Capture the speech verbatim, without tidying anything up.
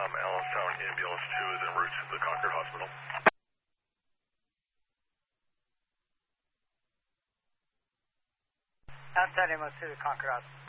Um, Allenstown Ambulance two is en route to the Concord Hospital. Allenstown Ambulance two to Concord Hospital.